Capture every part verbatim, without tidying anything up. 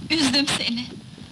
Üzdüm seni.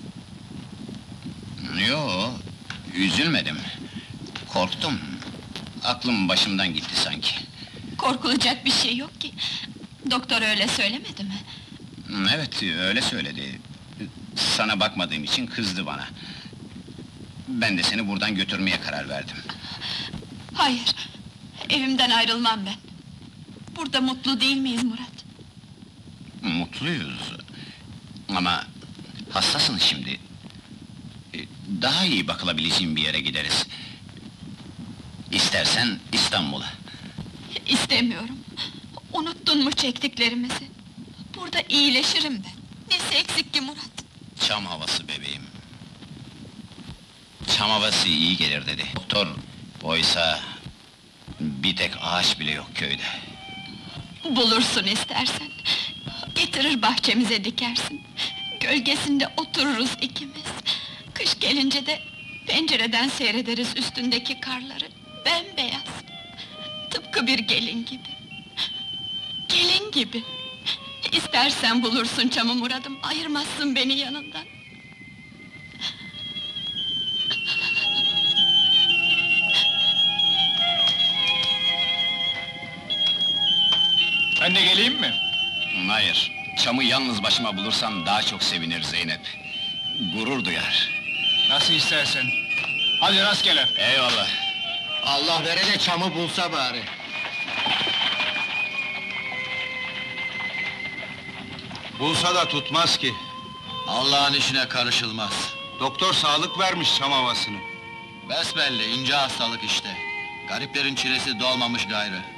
Yo, üzülmedim. Korktum. Aklım başımdan gitti sanki. Korkulacak bir şey yok ki. Doktor öyle söylemedi mi? Evet, öyle söyledi. Sana bakmadığım için kızdı bana. Ben de seni buradan götürmeye karar verdim. Hayır, evimden ayrılmam ben. Burada mutlu değil miyiz Murat? Mutluyuz. Ama hastasın şimdi. E, Daha iyi bakılabileceğin bir yere gideriz. İstersen İstanbul'a. İstemiyorum. Unuttun mu çektiklerimizi? Burada iyileşirim ben. Nesi eksik ki Murat? Çam havası bebeğim. Çam havası iyi gelir dedi. Doktor, oysa bir tek ağaç bile yok köyde. Bulursun istersen. Getirir bahçemize dikersin. Gölgesinde otururuz ikimiz. Kış gelince de pencereden seyrederiz üstündeki karları. Bembeyaz. Tıpkı bir gelin gibi. Gelin gibi. İstersen bulursun çamı Murad'ım, ayırmazsın beni yanından. Ben de geleyim mi? Hayır, çamı yalnız başıma bulursam daha çok sevinir Zeynep. Gurur duyar. Nasıl istersen. Hadi rastgele. Eyvallah. Allah vere de çamı bulsa bari. Bulsa da tutmaz ki. Allah'ın işine karışılmaz. Doktor sağlık vermiş çam havasını. Besbelli, ince hastalık işte. Gariplerin çilesi dolmamış gayrı.